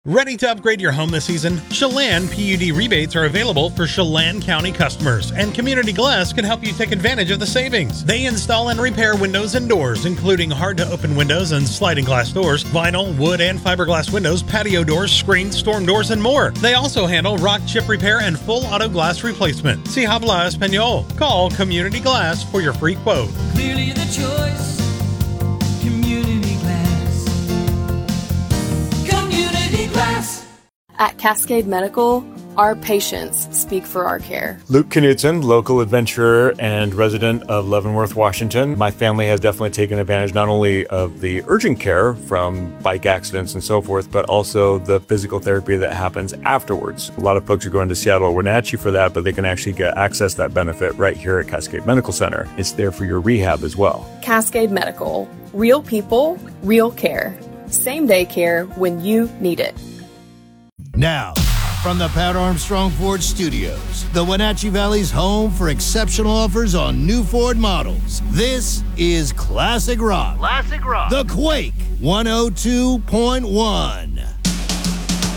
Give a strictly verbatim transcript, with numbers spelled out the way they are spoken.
Ready to upgrade your home this season? Chelan P U D rebates are available for Chelan County customers, and Community Glass can help you take advantage of the savings. They install and repair windows and doors, including hard-to-open windows and sliding glass doors, vinyl, wood, and fiberglass windows, patio doors, screens, storm doors, and more. They also handle rock chip repair and full auto glass replacement. Si habla español. Call Community Glass for your free quote. Clearly the choice. Community Glass. Community Glass. At Cascade Medical, our patients speak for our care. Luke Knudsen, local adventurer and resident of Leavenworth, Washington. My family has definitely taken advantage not only of the urgent care from bike accidents and so forth, but also the physical therapy that happens afterwards. A lot of folks are going to Seattle or Wenatchee for that, but they can actually get access that benefit right here at Cascade Medical Center. It's there for your rehab as well. Cascade Medical. Real people, real care. Same day care when you need it. Now, from the Pat Armstrong Ford Studios, the Wenatchee Valley's home for exceptional offers on new Ford models. This is Classic Rock. Classic Rock. The Quake one oh two point one.